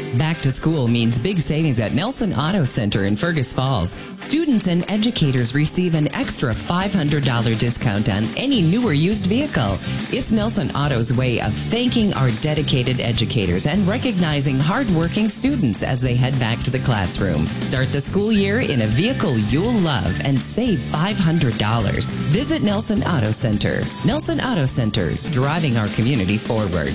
Back to school means big savings at Nelson Auto Center in Fergus Falls. Students and educators receive an extra $500 discount on any new or used vehicle. It's Nelson Auto's way of thanking our dedicated educators and recognizing hardworking students as they head back to the classroom. Start the school year in a vehicle you'll love and save $500. Visit Nelson Auto Center. Nelson Auto Center, driving our community forward.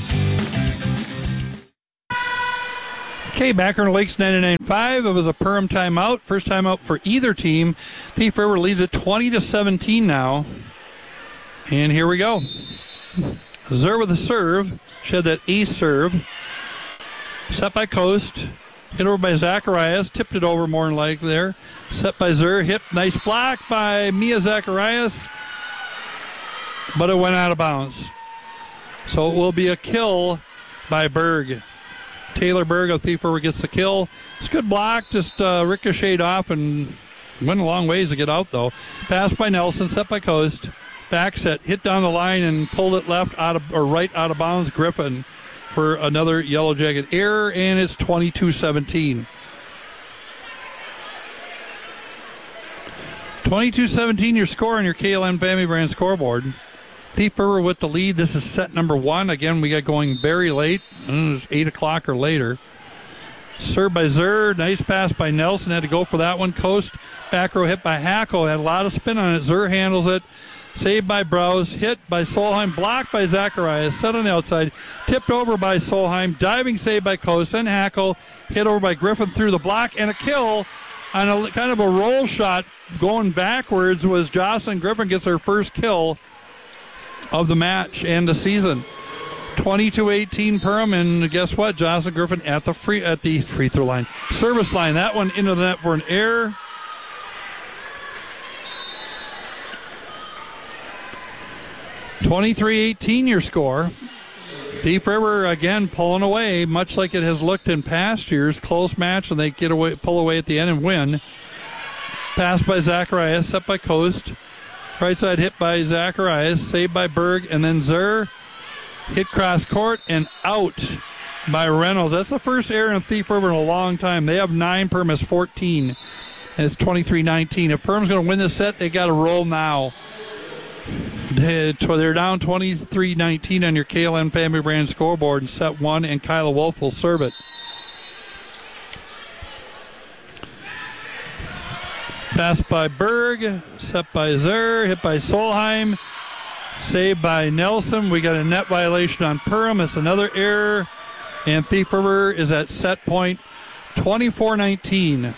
Okay, back on Lakes 99.5. It was a Perham timeout. First timeout for either team. Thief River leads it 20-17 now. And here we go. Zer with the serve. She had that ace serve. Set by Coast. Hit over by Zacharias. Tipped it over more than likely there. Set by Zer. Hit. Nice block by Mia Zacharias. But it went out of bounds. So it will be a kill by Berg. Taylor Berg of Thief River gets the kill. It's a good block, just ricocheted off and went a long ways to get out, though. Pass by Nelson, set by Coast. Back set, hit down the line and pulled it right out of bounds. Griffin for another Yellow Jacket error, and it's 22-17. 22-17 your score on your KLM Family Brand scoreboard. Thief River with the lead. This is set number 1. Again, we got going very late. It's 8 o'clock or later. Serve by Zer. Nice pass by Nelson. Had to go for that one. Coast. Back row hit by Hackle. Had a lot of spin on it. Zer handles it. Saved by Browse. Hit by Solheim. Blocked by Zacharias. Set on the outside. Tipped over by Solheim. Diving save by Coast. Then Hackle. Hit over by Griffin through the block. And a kill on a kind of a roll shot going backwards was Jocelyn Griffin gets her first kill of the match and the season. 22-18 Perham, and guess what? Jocelyn Griffin at the free throw line. Service line. That one into the net for an error. (23-18) your score. Thief River again pulling away, much like it has looked in past years. Close match, and they pull away at the end and win. Pass by Zacharias, set by Coast. Right side hit by Zacharias, saved by Berg, and then Zer hit cross court and out by Reynolds. That's the first error in Thief River in a long time. They have 9, Perham has 14, and it's 23-19. If Perham's going to win this set, they got to roll now. They're down 23-19 on your KLM Family Brand scoreboard in set 1, and Kyla Wolf will serve it. Pass by Berg, set by Zer, hit by Solheim, saved by Nelson. We got a net violation on Perham. It's another error, and Thief River is at set point 24-19.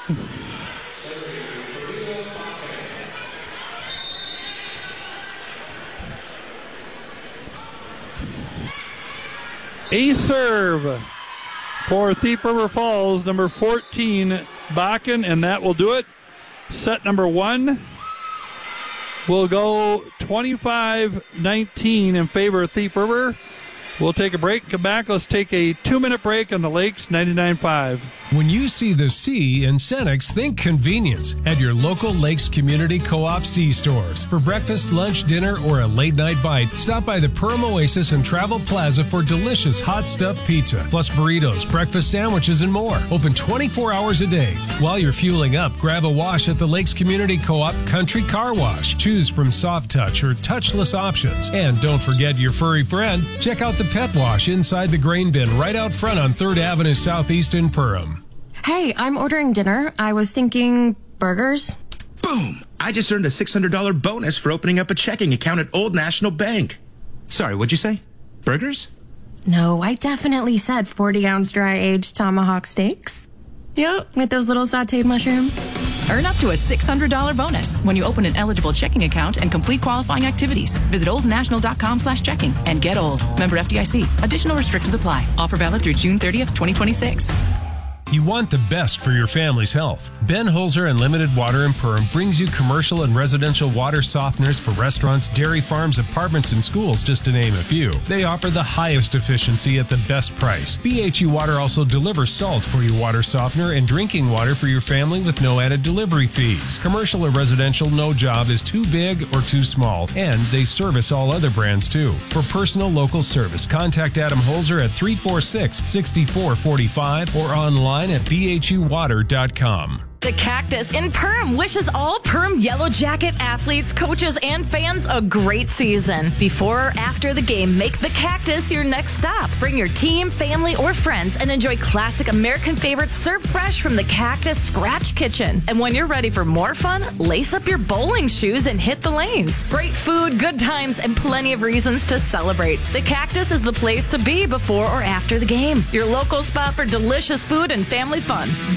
A serve for Thief River Falls, number 14, Bakken, and that will do it. Set number 1 will go 25-19 in favor of Thief River. We'll take a break, come back. Let's take a 2-minute break on the Lakes 99.5. When you see the C in Cenex, think convenience at your local Lakes Community Co-op C-stores. For breakfast, lunch, dinner, or a late-night bite, stop by the Perham Oasis and Travel Plaza for delicious hot stuffed pizza, plus burritos, breakfast sandwiches, and more. Open 24 hours a day. While you're fueling up, grab a wash at the Lakes Community Co-op Country Car Wash. Choose from soft touch or touchless options. And don't forget your furry friend. Check out the pet wash inside the grain bin right out front on 3rd Avenue Southeast in Perham. Hey, I'm ordering dinner. I was thinking burgers. Boom! I just earned a $600 bonus for opening up a checking account at Old National Bank. Sorry, what'd you say? Burgers? No, I definitely said 40-ounce dry-aged tomahawk steaks. Yep, with those little sauteed mushrooms. Earn up to a $600 bonus when you open an eligible checking account and complete qualifying activities. Visit oldnational.com/checking and get old. Member FDIC. Additional restrictions apply. Offer valid through June 30th, 2026. You want the best for your family's health. Ben Holzer Unlimited Water and Perm brings you commercial and residential water softeners for restaurants, dairy farms, apartments, and schools, just to name a few. They offer the highest efficiency at the best price. BHE Water also delivers salt for your water softener and drinking water for your family with no added delivery fees. Commercial or residential, no job is too big or too small, and they service all other brands too. For personal local service, contact Adam Holzer at 346-6445 or online at bhewater.com. The Cactus in Perm wishes all Perm Yellow Jacket athletes, coaches, and fans a great season. Before or after the game, make the Cactus your next stop. Bring your team, family, or friends and enjoy classic American favorites served fresh from the Cactus Scratch Kitchen. And when you're ready for more fun, lace up your bowling shoes and hit the lanes. Great food, good times, and plenty of reasons to celebrate. The Cactus is the place to be before or after the game. Your local spot for delicious food and family fun.